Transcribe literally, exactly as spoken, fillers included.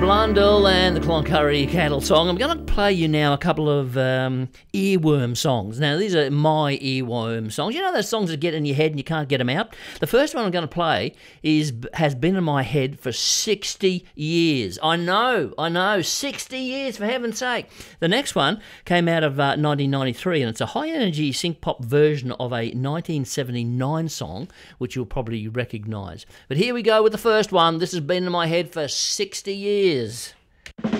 Blundell and the Cloncurry Cattle song. I'm going to play you now a couple of um, earworm songs. Now, these are my earworm songs. You know those songs that get in your head and you can't get them out? The first one I'm going to play is has been in my head for sixty years. I know, I know, sixty years, for heaven's sake. The next one came out of uh, nineteen ninety-three, and it's a high-energy synth-pop version of a nineteen seventy-nine song, which you'll probably recognise. But here we go with the first one. This has been in my head for sixty years.